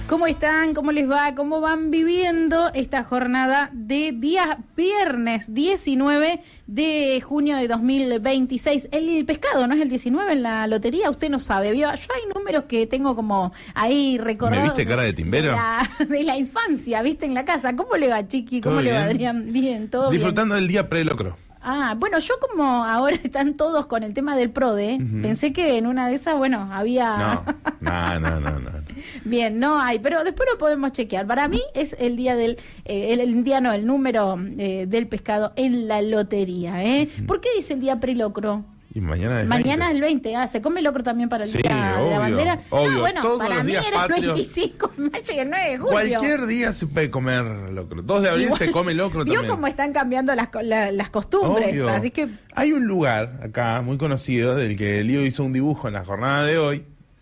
¿Cómo están? ¿Cómo les va? ¿Cómo van viviendo esta jornada de día viernes 19 de junio de 2026? El pescado, ¿no es el 19 en la lotería? Usted no sabe. Yo hay números que tengo como ahí recordados. ¿Me viste cara de timbero? De la infancia, ¿viste? En la casa. ¿Cómo le va, Chiqui? ¿Cómo le va, Adrián? Bien, todo bien. Disfrutando del día pre-locro. Ah, bueno, yo como ahora están todos con el tema del PRODE, pensé que en una de esas, bueno, había... No. Bien, no hay, pero después lo podemos chequear. Para mí es el día del, el número del pescado en la lotería, ¿eh? ¿Por qué dice el día pre-locro? Y mañana es Mañana es el 20, ¿se come locro también para el día de la bandera? Obvio, no, bueno, todos para los mí días era el patrios. 25 de mayo y el 9 de julio. Cualquier día se puede comer locro. 2 de abril Igual, se come locro vio también. cómo están cambiando las costumbres, Obvio. así que... Hay un lugar acá muy conocido del que Lío hizo un dibujo en la jornada de hoy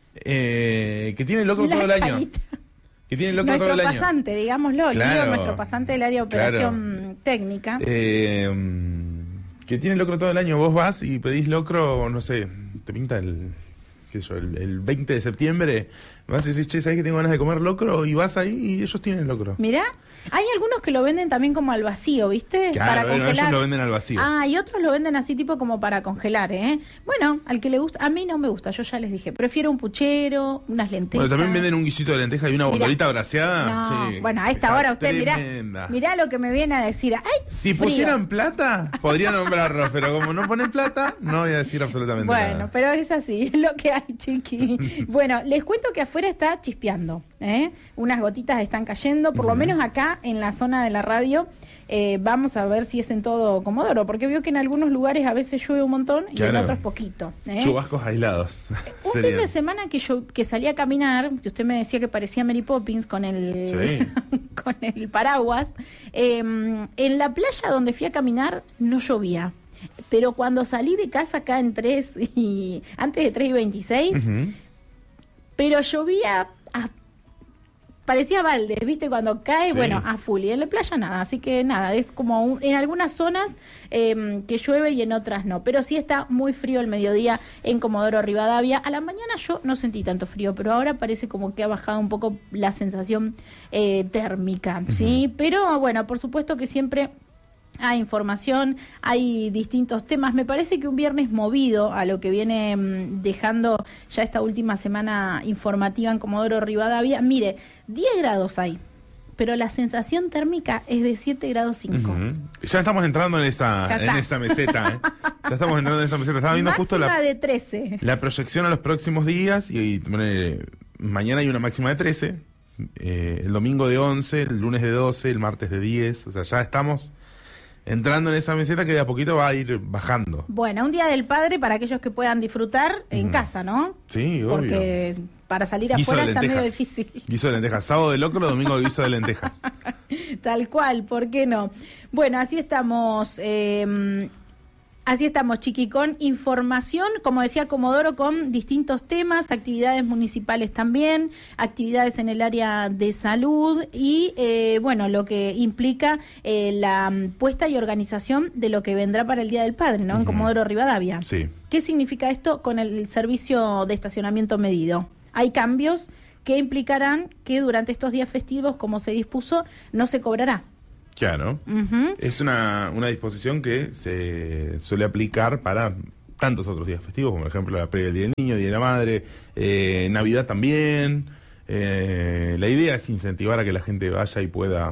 que tiene locro todo el año. Que tiene locro todo el año. Nuestro pasante, digámoslo, Claro, Lío, nuestro pasante del área de operación técnica. Que tiene locro todo el año. Vos vas y pedís locro, no sé, te pinta el 20 de septiembre, vas y decís, che, ¿sabés que tengo ganas de comer locro? Y vas ahí y ellos tienen locro. Mirá, hay algunos que lo venden también como al vacío, ¿viste? Claro, para congelar. ellos lo venden al vacío. Ah, y otros lo venden así tipo como para congelar, ¿eh? Bueno, al que le gusta, a mí no me gusta, yo ya les dije, prefiero un puchero, unas lentejas. Bueno, también venden un guisito de lenteja y una bondolita braseada. No, Sí, bueno, a esta hora usted tremenda. mirá lo que me viene a decir. ¡Ay, si frío! pusieran plata, podría nombrarlos, pero como no ponen plata, no voy a decir absolutamente nada. Bueno, pero es así, es lo que hay, chiqui. Bueno, les cuento que afuera está chispeando, ¿eh? Unas gotitas están cayendo, por lo menos acá en la zona de la radio. Vamos a ver si es en todo Comodoro, porque veo que en algunos lugares a veces llueve un montón y en otros poquito. Chubascos aislados. Un fin de semana que salí a caminar, que usted me decía que parecía Mary Poppins con el, con el paraguas, en la playa donde fui a caminar no llovía. Pero cuando salí de casa acá en 3 y antes de 3:26, pero llovía parecía balde, ¿viste? Cuando cae, bueno, a full. Y en la playa nada, así que nada, es como en algunas zonas que llueve y en otras no. Pero sí está muy frío el mediodía en Comodoro Rivadavia. A la mañana yo no sentí tanto frío, pero ahora parece como que ha bajado un poco la sensación térmica, ¿sí? Pero bueno, por supuesto que siempre... hay información, hay distintos temas. Me parece que un viernes movido a lo que viene dejando ya esta última semana informativa en Comodoro Rivadavia. Mire, 10 grados hay, pero la sensación térmica es de 7 grados 5. Ya estamos entrando en esa meseta, ¿eh? Ya estamos entrando en esa meseta. Estaba viendo justo de 13. La proyección a los próximos días y mañana hay una máxima de 13, el domingo de 11, el lunes de 12, el martes de 10. O sea, ya estamos... entrando en esa meseta que de a poquito va a ir bajando. Bueno, un día del padre para aquellos que puedan disfrutar en casa, ¿no? Sí, obvio. Porque para salir afuera está medio difícil. Guiso de lentejas, sábado de locro, domingo guiso de lentejas. Tal cual, ¿por qué no? Bueno, así estamos... así estamos, Chiqui, con información, como decía Comodoro, con distintos temas, actividades municipales también, actividades en el área de salud y, bueno, lo que implica la puesta y organización de lo que vendrá para el Día del Padre, ¿no? En Comodoro Rivadavia. Sí. ¿Qué significa esto con el servicio de estacionamiento medido? Hay cambios que implicarán que durante estos días festivos, como se dispuso, no se cobrará. Claro, es una disposición que se suele aplicar para tantos otros días festivos, como por ejemplo la previa del Día del Niño, Día de la Madre, Navidad también. La idea es incentivar a que la gente vaya y pueda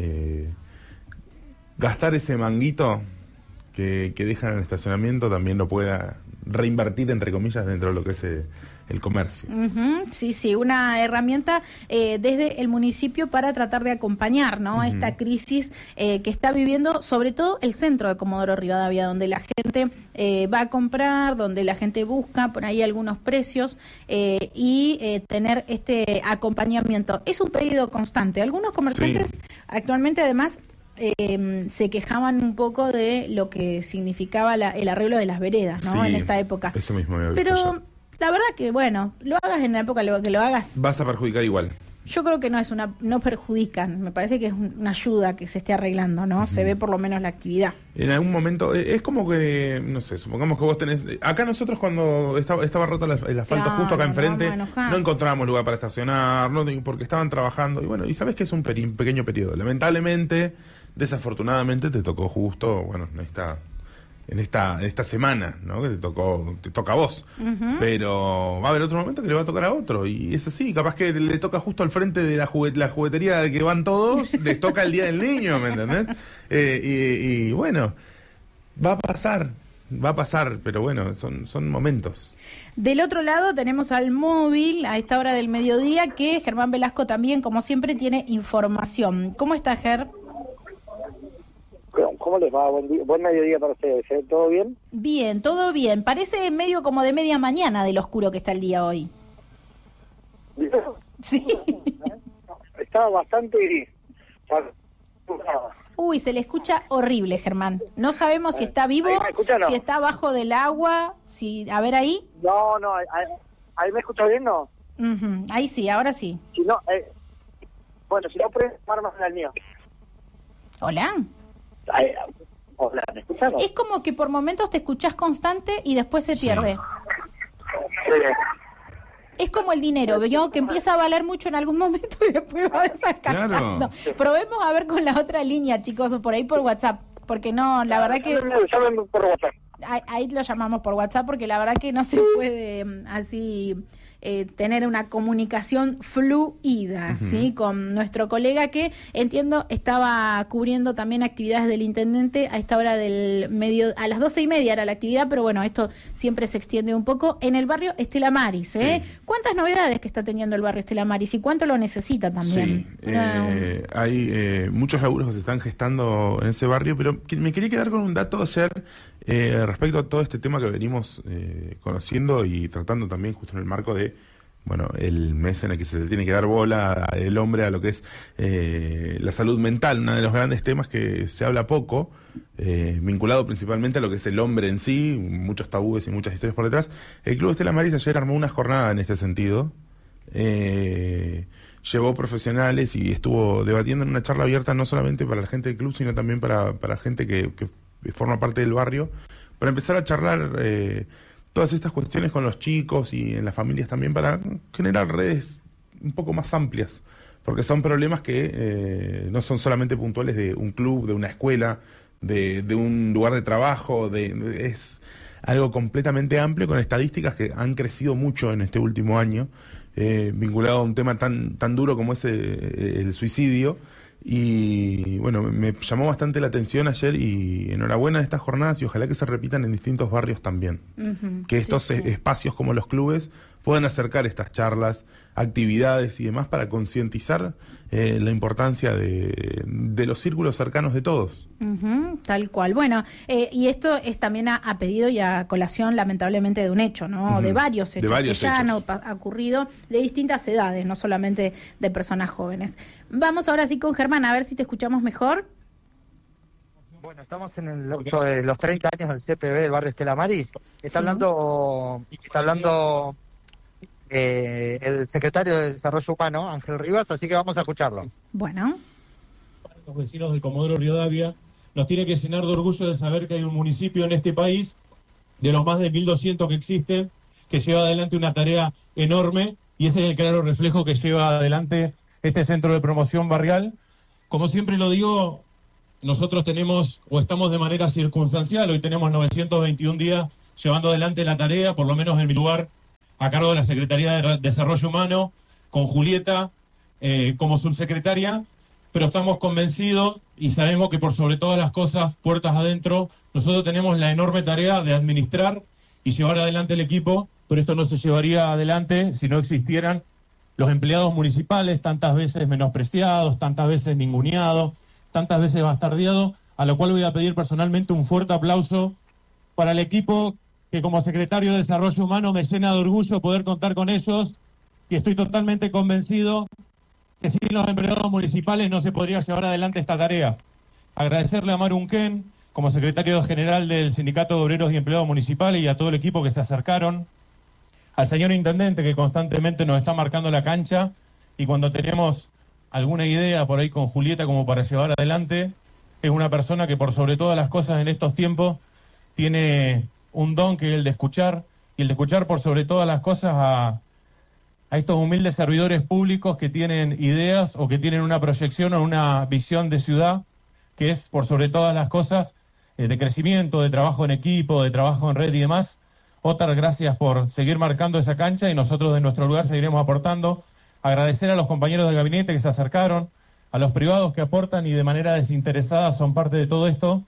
gastar ese manguito que dejan en el estacionamiento, también lo pueda reinvertir, entre comillas, dentro de lo que es el comercio. Sí, una herramienta desde el municipio para tratar de acompañar, ¿no? Esta crisis que está viviendo sobre todo el centro de Comodoro Rivadavia, donde la gente va a comprar, donde la gente busca por ahí algunos precios y tener este acompañamiento. Es un pedido constante. Algunos comerciantes actualmente además se quejaban un poco de lo que significaba el arreglo de las veredas, ¿no? En esta época. Eso mismo me había visto Pero la verdad que, bueno, lo hagas en la época que lo hagas. Vas a perjudicar igual. Yo creo que no perjudican, me parece que es una ayuda que se esté arreglando, ¿no? Se ve por lo menos la actividad. En algún momento, es como que, no sé, supongamos que vos tenés... Acá nosotros cuando estaba rota el asfalto justo acá enfrente, no encontrábamos lugar para estacionar, porque estaban trabajando, y bueno, y sabés que es un pequeño periodo. Lamentablemente, desafortunadamente te tocó justo, bueno, en esta semana, ¿no? Que te toca a vos. Pero va a haber otro momento que le va a tocar a otro, y es así, capaz que le toca justo al frente de la juguetería de que van todos, les toca el día del niño, ¿me entendés? Y bueno, va a pasar, pero bueno, son momentos. Del otro lado tenemos al móvil a esta hora del mediodía, que Germán Velasco también, como siempre, tiene información. ¿Cómo está, Ger? ¿Cómo les va? Buen mediodía para ustedes. ¿Todo bien? Bien, todo bien. Parece medio como de media mañana de lo oscuro que está el día hoy. Sí. Estaba bastante gris. Uy, se le escucha horrible, Germán. No sabemos si está vivo, no? Si está abajo del agua, a ver ahí. No, ¿ahí me escucha bien, no? Ahí sí, ahora sí. Si no, bueno, si no, pueden llamar más al mío. ¿Hola? Hola, ¿me escuchan? Es como que por momentos te escuchás constante y después se pierde. Sí. Es como el dinero, ¿vio? Que empieza a valer mucho en algún momento y después va desacatando. Claro. Probemos a ver con la otra línea, chicos, o por ahí por WhatsApp, porque no, la verdad que... Llámenme por WhatsApp. Ahí lo llamamos por WhatsApp, porque la verdad que no se puede así... tener una comunicación fluida, ¿sí? Con nuestro colega que, entiendo, estaba cubriendo también actividades del intendente a esta hora del medio, a las 12:30 era la actividad, pero bueno, esto siempre se extiende un poco, en el barrio Estela Maris, ¿eh? Sí. ¿Cuántas novedades que está teniendo el barrio Estela Maris y cuánto lo necesita también? Sí, hay muchos laburos que se están gestando en ese barrio, pero me quería quedar con un dato ayer respecto a todo este tema que venimos conociendo y tratando también justo en el marco de el mes en el que se le tiene que dar bola al hombre a lo que es la salud mental, uno de los grandes temas que se habla poco, vinculado principalmente a lo que es el hombre en sí, muchos tabúes y muchas historias por detrás. El Club Estela Maris ayer armó una jornada en este sentido, llevó profesionales y estuvo debatiendo en una charla abierta no solamente para la gente del club, sino también para gente que forma parte del barrio, para empezar a charlar todas estas cuestiones con los chicos y en las familias también, para generar redes un poco más amplias, porque son problemas que no son solamente puntuales de un club, de una escuela, de un lugar de trabajo, es algo completamente amplio, con estadísticas que han crecido mucho en este último año, vinculado a un tema tan duro como es el suicidio. Y bueno, me llamó bastante la atención ayer, y enhorabuena de estas jornadas, y ojalá que se repitan en distintos barrios también. Que estos espacios como los clubes puedan acercar estas charlas, actividades y demás para concientizar la importancia de los círculos cercanos de todos. Tal cual. Bueno, y esto es también a pedido y a colación, lamentablemente, de un hecho, ¿no? De varios hechos que ya han ocurrido, de distintas edades, no solamente de personas jóvenes. Vamos ahora sí con Germán, a ver si te escuchamos mejor. Bueno, estamos en el acto de los 30 años del CPB del barrio Estela Maris. Está hablando el secretario de Desarrollo Humano, Ángel Rivas, así que vamos a escucharlo. Bueno. Los vecinos del Comodoro Rivadavia nos tiene que llenar de orgullo de saber que hay un municipio en este país, de los más de 1.200 que existen, que lleva adelante una tarea enorme, y ese es el claro reflejo que lleva adelante este centro de promoción barrial. Como siempre lo digo, nosotros estamos de manera circunstancial, hoy tenemos 921 días llevando adelante la tarea, por lo menos en mi lugar, a cargo de la Secretaría de Desarrollo Humano, con Julieta como subsecretaria, pero estamos convencidos y sabemos que por sobre todas las cosas, puertas adentro, nosotros tenemos la enorme tarea de administrar y llevar adelante el equipo, pero esto no se llevaría adelante si no existieran los empleados municipales, tantas veces menospreciados, tantas veces ninguneados, tantas veces bastardeados, a lo cual voy a pedir personalmente un fuerte aplauso para el equipo que como secretario de Desarrollo Humano me llena de orgullo poder contar con ellos, y estoy totalmente convencido que sin los empleados municipales no se podría llevar adelante esta tarea. Agradecerle a Maru Unquén, como secretario general del Sindicato de Obreros y Empleados Municipales, y a todo el equipo que se acercaron, al señor intendente que constantemente nos está marcando la cancha, y cuando tenemos alguna idea por ahí con Julieta como para llevar adelante, es una persona que por sobre todas las cosas en estos tiempos tiene un don que es el de escuchar, y el de escuchar por sobre todas las cosas a estos humildes servidores públicos que tienen ideas o que tienen una proyección o una visión de ciudad que es por sobre todas las cosas de crecimiento, de trabajo en equipo, de trabajo en red y demás. Otras gracias por seguir marcando esa cancha y nosotros de nuestro lugar seguiremos aportando. Agradecer a los compañeros del gabinete que se acercaron, a los privados que aportan y de manera desinteresada son parte de todo esto.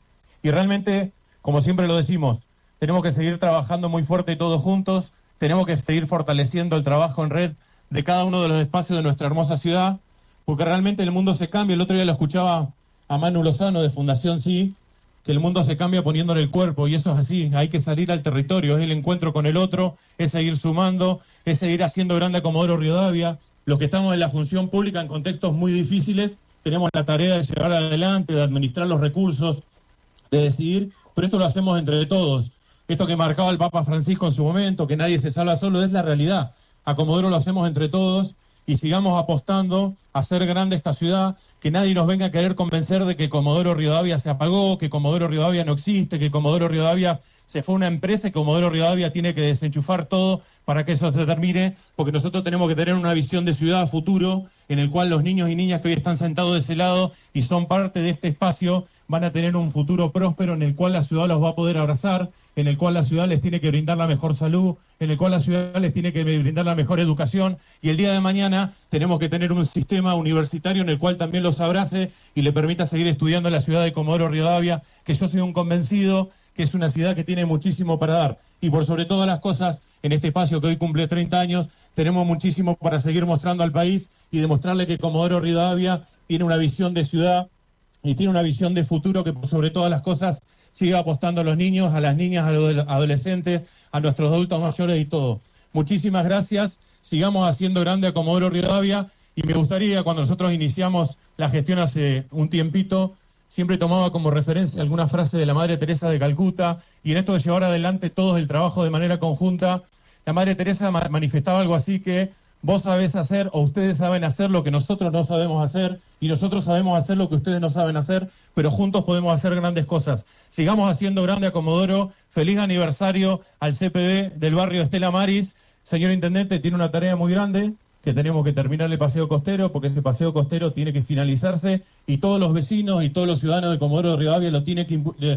Y realmente, como siempre lo decimos, tenemos que seguir trabajando muy fuerte todos juntos, tenemos que seguir fortaleciendo el trabajo en red de cada uno de los espacios de nuestra hermosa ciudad, porque realmente el mundo se cambia. El otro día lo escuchaba a Manu Lozano de Fundación Sí, que el mundo se cambia poniéndole el cuerpo, y eso es así, hay que salir al territorio, es el encuentro con el otro, es seguir sumando, es seguir haciendo grande a Comodoro Rivadavia. Los que estamos en la función pública en contextos muy difíciles, tenemos la tarea de llevar adelante, de administrar los recursos, de decidir, pero esto lo hacemos entre todos. Esto que marcaba el Papa Francisco en su momento, que nadie se salva solo, es la realidad. A Comodoro lo hacemos entre todos y sigamos apostando a hacer grande esta ciudad, que nadie nos venga a querer convencer de que Comodoro Rivadavia se apagó, que Comodoro Rivadavia no existe, que Comodoro Rivadavia se fue una empresa y Comodoro Rivadavia tiene que desenchufar todo para que eso se termine, porque nosotros tenemos que tener una visión de ciudad a futuro en el cual los niños y niñas que hoy están sentados de ese lado y son parte de este espacio van a tener un futuro próspero en el cual la ciudad los va a poder abrazar, en el cual la ciudad les tiene que brindar la mejor salud, en el cual la ciudad les tiene que brindar la mejor educación, y el día de mañana tenemos que tener un sistema universitario en el cual también los abrace y le permita seguir estudiando en la ciudad de Comodoro Rivadavia, que yo soy un convencido que es una ciudad que tiene muchísimo para dar. Y por sobre todas las cosas, en este espacio que hoy cumple 30 años, tenemos muchísimo para seguir mostrando al país y demostrarle que Comodoro Rivadavia tiene una visión de ciudad y tiene una visión de futuro que por sobre todas las cosas siga apostando a los niños, a las niñas, a los adolescentes, a nuestros adultos mayores y todo. Muchísimas gracias, sigamos haciendo grande a Comodoro Rivadavia, y me gustaría, cuando nosotros iniciamos la gestión hace un tiempito, siempre tomaba como referencia alguna frase de la Madre Teresa de Calcuta, y en esto de llevar adelante todos el trabajo de manera conjunta, la Madre Teresa manifestaba algo así que vos sabés hacer o ustedes saben hacer lo que nosotros no sabemos hacer, y nosotros sabemos hacer lo que ustedes no saben hacer, pero juntos podemos hacer grandes cosas. Sigamos haciendo grande a Comodoro. Feliz aniversario al CPB del barrio Estela Maris. Señor Intendente, tiene una tarea muy grande, que tenemos que terminar el paseo costero, porque ese paseo costero tiene que finalizarse, y todos los vecinos y todos los ciudadanos de Comodoro Rivadavia lo tienen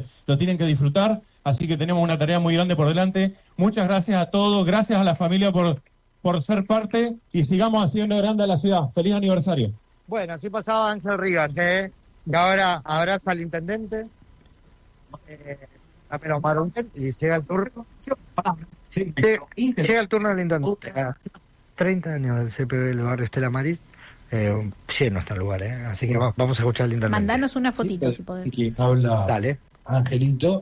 que disfrutar, así que tenemos una tarea muy grande por delante. Muchas gracias a todos, gracias a la familia por ser parte, y sigamos haciendo grande a la ciudad. Feliz aniversario. Bueno, así pasaba Ángel Rivas, y ahora abraza al intendente, a Omar y llega el turno. Llega el turno del intendente. 30 años del CPB del barrio Estela Maris, lleno está el lugar, así que vamos a escuchar al intendente. Mandanos una fotito si podés. Habla Dale. Angelito.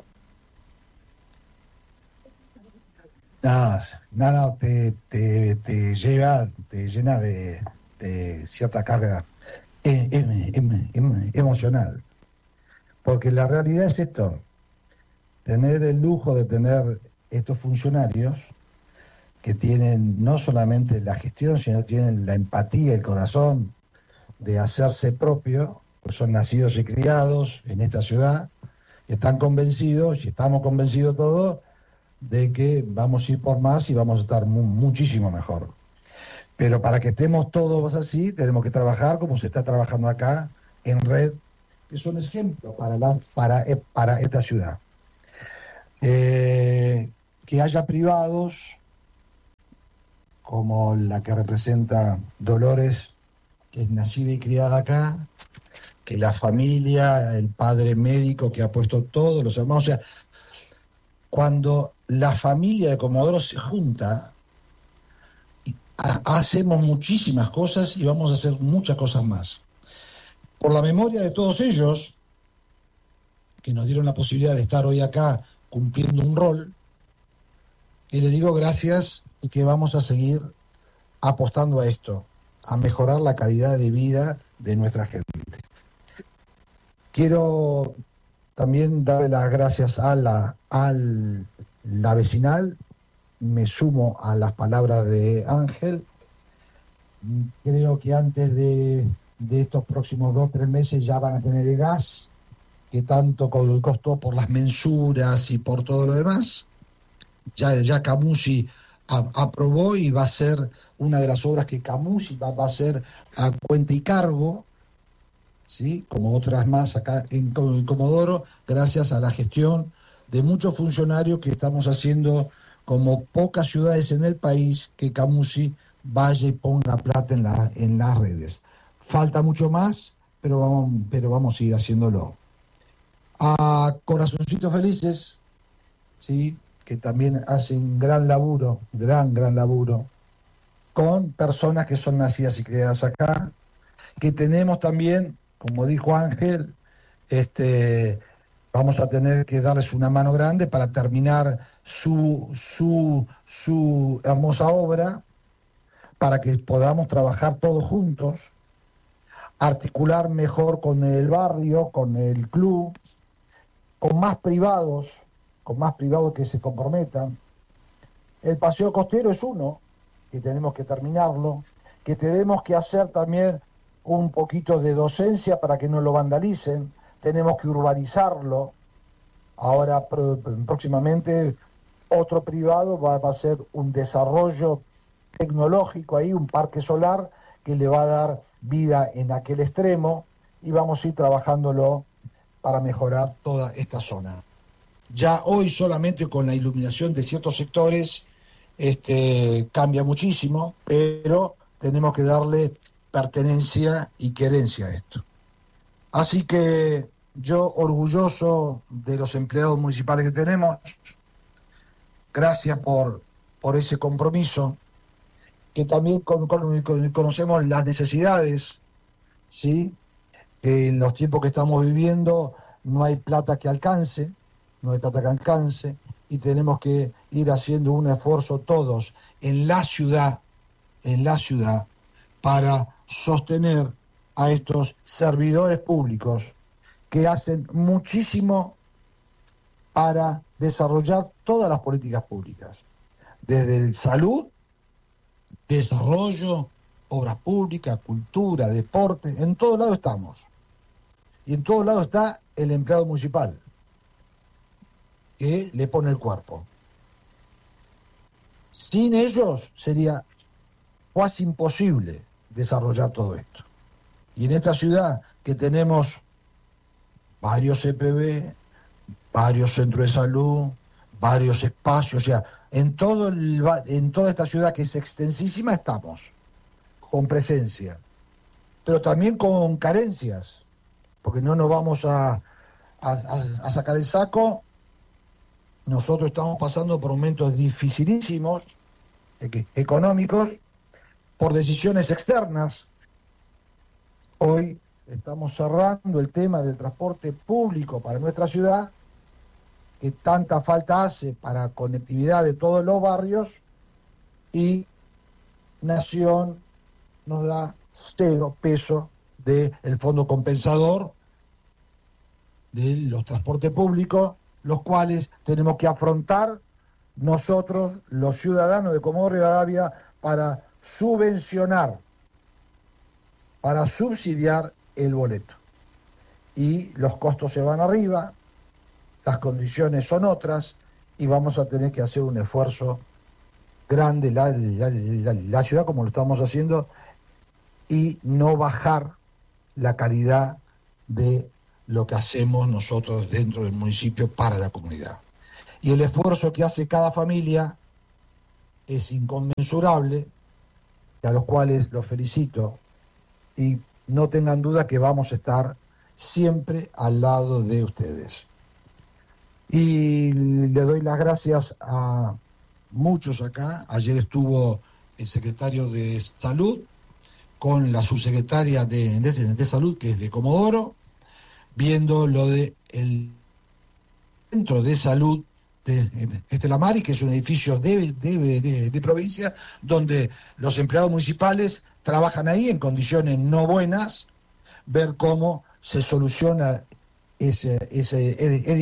Nada, te llena de cierta carga emocional, porque la realidad es esto: tener el lujo de tener estos funcionarios que tienen no solamente la gestión, sino tienen la empatía, el corazón de hacerse propio, pues son nacidos y criados en esta ciudad, están convencidos, y estamos convencidos todos, de que vamos a ir por más y vamos a estar muchísimo mejor. Pero para que estemos todos así, tenemos que trabajar como se está trabajando acá, en red, que son ejemplos para esta ciudad. Que haya privados, como la que representa Dolores, que es nacida y criada acá, que la familia, el padre médico que ha puesto todos los hermanos, o sea, cuando la familia de Comodoro se junta, hacemos muchísimas cosas y vamos a hacer muchas cosas más. Por la memoria de todos ellos, que nos dieron la posibilidad de estar hoy acá cumpliendo un rol, y le digo gracias, y que vamos a seguir apostando a esto, a mejorar la calidad de vida de nuestra gente. Quiero también darle las gracias a la vecinal. Me sumo a las palabras de Ángel, Creo que antes de estos próximos 2-3 meses ya van a tener el gas, que tanto costó por las mensuras y por todo lo demás. Ya Camusi aprobó y va a ser una de las obras que Camusi va a hacer a cuenta y cargo, ¿sí? Como otras más acá en Comodoro, gracias a la gestión de muchos funcionarios que estamos haciendo, como pocas ciudades en el país, que Camusi vaya y ponga plata en las redes. Falta mucho más, pero vamos a ir haciéndolo. A Corazoncitos Felices, ¿sí? Que también hacen gran laburo, gran laburo, con personas que son nacidas y criadas acá, que tenemos también, como dijo Ángel, vamos a tener que darles una mano grande para terminar su hermosa obra, para que podamos trabajar todos juntos, articular mejor con el barrio, con el club, con más privados que se comprometan. El paseo costero es uno, que tenemos que terminarlo, que tenemos que hacer también un poquito de docencia para que no lo vandalicen, tenemos que urbanizarlo. Ahora próximamente otro privado va a hacer un desarrollo tecnológico ahí, un parque solar que le va a dar vida en aquel extremo, y vamos a ir trabajándolo para mejorar toda esta zona. Ya hoy solamente con la iluminación de ciertos sectores cambia muchísimo, pero tenemos que darle pertenencia y querencia a esto. Así que yo, orgulloso de los empleados municipales que tenemos, gracias por ese compromiso, que también conocemos las necesidades, ¿sí? Que en los tiempos que estamos viviendo no hay plata que alcance, y tenemos que ir haciendo un esfuerzo todos en la ciudad, para sostener a estos servidores públicos que hacen muchísimo para desarrollar todas las políticas públicas, desde el salud, desarrollo, obras públicas, cultura, deporte, en todos lados estamos. Y en todos lados está el empleado municipal, que le pone el cuerpo. Sin ellos sería casi imposible desarrollar todo esto. Y en esta ciudad que tenemos varios CPB, varios centros de salud, varios espacios, o sea, en toda esta ciudad que es extensísima estamos, con presencia, pero también con carencias, porque no nos vamos a sacar el saco. Nosotros estamos pasando por momentos dificilísimos, económicos, por decisiones externas. Hoy estamos cerrando el tema del transporte público para nuestra ciudad, que tanta falta hace para conectividad de todos los barrios, y Nación nos da 0 pesos del fondo compensador de los transportes públicos, los cuales tenemos que afrontar nosotros, los ciudadanos de Comodoro Rivadavia, para subvencionar, para subsidiar el boleto. Y los costos se van arriba, las condiciones son otras, y vamos a tener que hacer un esfuerzo grande la ciudad, como lo estamos haciendo, y no bajar la calidad de lo que hacemos nosotros dentro del municipio para la comunidad. Y el esfuerzo que hace cada familia es inconmensurable, a los cuales los felicito, y no tengan duda que vamos a estar siempre al lado de ustedes. Y le doy las gracias a muchos acá. Ayer estuvo el secretario de Salud con la subsecretaria de Salud, que es de Comodoro, viendo lo de el centro de salud de Estela Maris, que es un edificio de provincia, donde los empleados municipales trabajan ahí en condiciones no buenas, ver cómo se soluciona ese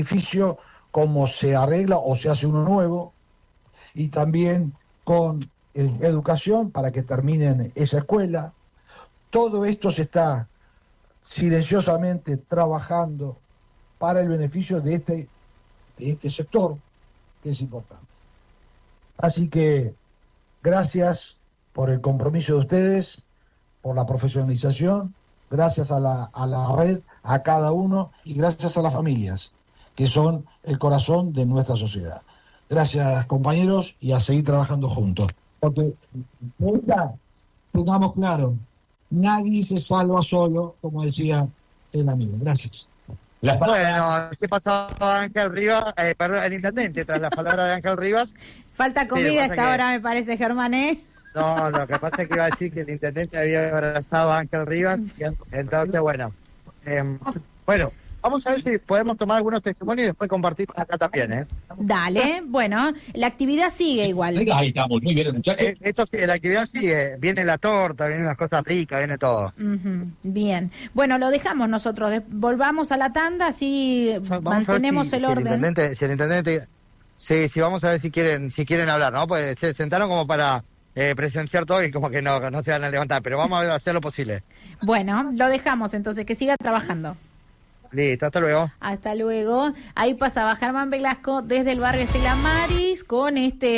edificio, cómo se arregla o se hace uno nuevo, y también con educación para que terminen esa escuela. Todo esto se está silenciosamente trabajando para el beneficio de este sector, que es importante. Así que gracias por el compromiso de ustedes, por la profesionalización, gracias a la red, a cada uno, y gracias a las familias, que son el corazón de nuestra sociedad. Gracias, compañeros, y a seguir trabajando juntos. Porque nunca, tengamos claro, nadie se salva solo, como decía el amigo. Gracias. Bueno, se pasaba Ángel Rivas, perdón, el intendente, tras las palabras de Ángel Rivas. Falta comida a esta hora, me parece, Germán, ¿eh? No, lo que pasa es que iba a decir que el intendente había abrazado a Ángel Rivas. Entonces, bueno, vamos a ver si podemos tomar algunos testimonios y después compartir acá también, ¿eh? Dale, bueno, la actividad sigue igual. Ahí estamos, muy bien, muchachos. Esto sí, la actividad sigue, viene la torta, vienen las cosas ricas, viene todo. Bien, bueno, lo dejamos nosotros, volvamos a la tanda, así mantenemos el orden. Si el intendente, sí, vamos a ver si quieren hablar, ¿no? Pues se sentaron como para presenciar todo y como que no se van a levantar, pero vamos a hacer lo posible. Bueno, lo dejamos entonces, que siga trabajando. Listo, hasta luego. Hasta luego. Ahí pasaba Germán Velasco desde el barrio Estela Maris con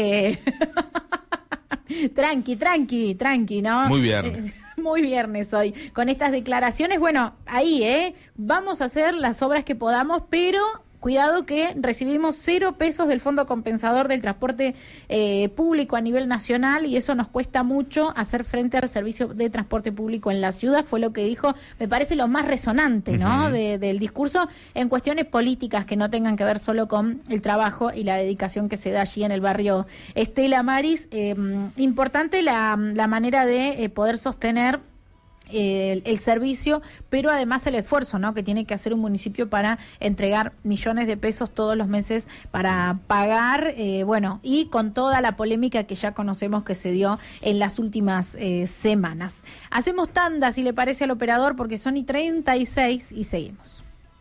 tranqui, ¿no? Muy viernes. Muy viernes hoy. Con estas declaraciones, bueno, ahí, vamos a hacer las obras que podamos, pero cuidado que recibimos 0 pesos del Fondo Compensador del Transporte Público a nivel nacional y eso nos cuesta mucho hacer frente al servicio de transporte público en la ciudad, fue lo que dijo, me parece lo más resonante, ¿no? Del discurso en cuestiones políticas que no tengan que ver solo con el trabajo y la dedicación que se da allí en el barrio Estela Maris. Importante la manera de poder sostener el servicio, pero además el esfuerzo, ¿no?, que tiene que hacer un municipio para entregar millones de pesos todos los meses para pagar, y con toda la polémica que ya conocemos que se dio en las últimas semanas. Hacemos tanda, si le parece al operador, porque son 36 y seguimos.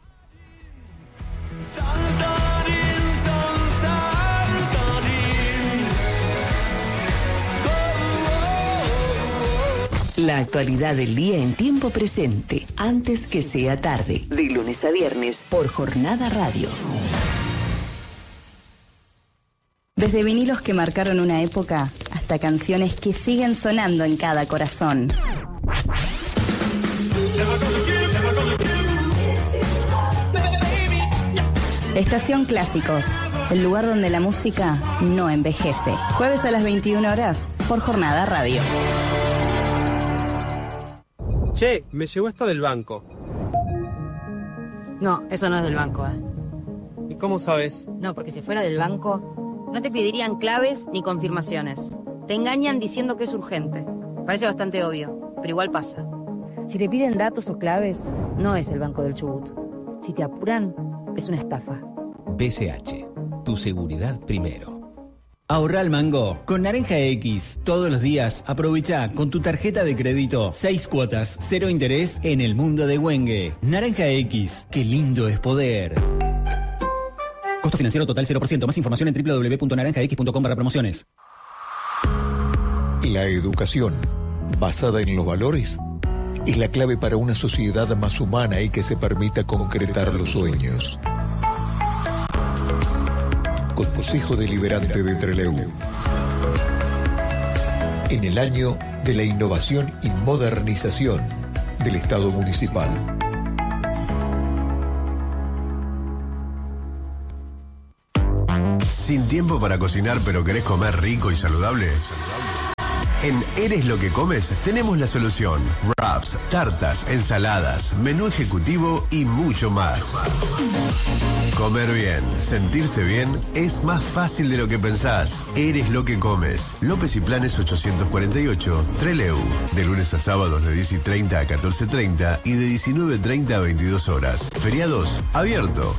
La actualidad del día en tiempo presente, antes que sea tarde, de lunes a viernes por Jornada Radio. Desde vinilos que marcaron una época hasta canciones que siguen sonando en cada corazón. Estación Clásicos, el lugar donde la música no envejece. Jueves a las 21 horas por Jornada Radio. Che, me llegó esto del banco. No, eso no es del banco, ¿Y cómo sabes? No, porque si fuera del banco, no te pedirían claves ni confirmaciones. Te engañan diciendo que es urgente. Parece bastante obvio, pero igual pasa. Si te piden datos o claves, no es el Banco del Chubut. Si te apuran, es una estafa. BCH, tu seguridad primero. Ahorra al mango con Naranja X. Todos los días aprovecha con tu tarjeta de crédito 6 cuotas, 0 interés en el mundo de Güengue. Naranja X, qué lindo es poder. Costo financiero total 0%. Más información en www.naranjax.com/promociones. La educación, basada en los valores, es la clave para una sociedad más humana y que se permita concretar los sueños. Consejo Deliberante de Trelew. En el año de la innovación y modernización del Estado municipal. ¿Sin tiempo para cocinar pero querés comer rico y saludable? En Eres lo que comes tenemos la solución. Wraps, tartas, ensaladas, menú ejecutivo y mucho más. Comer bien, sentirse bien es más fácil de lo que pensás. Eres lo que comes. López y Planes 848, Trelew. De lunes a sábados de 10:30 a 14:30 y de 19:30 a 22 horas. Feriados, abierto.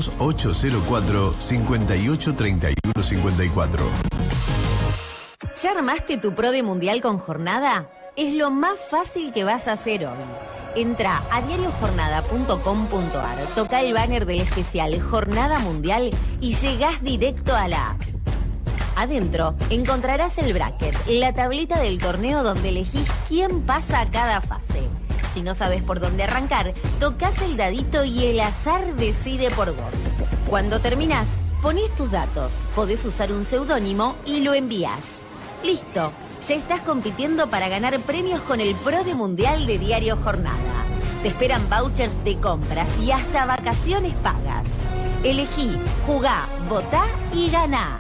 2804-583154. ¿Ya armaste tu PRODE Mundial con Jornada? Es lo más fácil que vas a hacer hoy. Entra a diariojornada.com.ar, toca el banner del especial Jornada Mundial y llegás directo a la app. Adentro encontrarás el bracket, la tablita del torneo donde elegís quién pasa a cada fase. Si no sabes por dónde arrancar, tocas el dadito y el azar decide por vos. Cuando terminás, ponés tus datos, podés usar un seudónimo y lo envías. Listo, ya estás compitiendo para ganar premios con el Pro de Mundial de Diario Jornada. Te esperan vouchers de compras y hasta vacaciones pagas. Elegí, jugá, votá y ganá.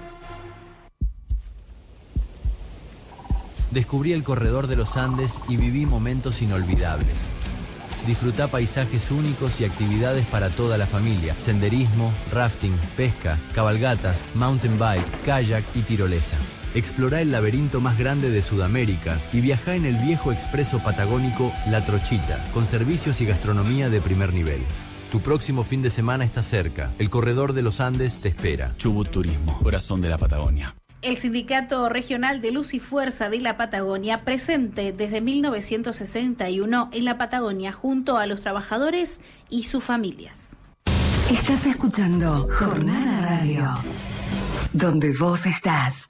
Descubrí el corredor de los Andes y viví momentos inolvidables. Disfrutá paisajes únicos y actividades para toda la familia. Senderismo, rafting, pesca, cabalgatas, mountain bike, kayak y tirolesa. Explorá el laberinto más grande de Sudamérica y viajá en el viejo expreso patagónico La Trochita, con servicios y gastronomía de primer nivel. Tu próximo fin de semana está cerca. El corredor de los Andes te espera. Chubut Turismo, corazón de la Patagonia. El Sindicato Regional de Luz y Fuerza de la Patagonia, presente desde 1961 en la Patagonia junto a los trabajadores y sus familias. Estás escuchando Jornada Radio, donde vos estás.